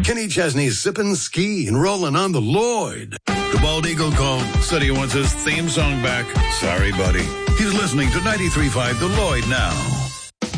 Kenny Chesney's sipping ski and rolling on the Lloyd. The Bald Eagle called, said he wants his theme song back. Sorry, buddy. He's listening to 93.5 The Lloyd now.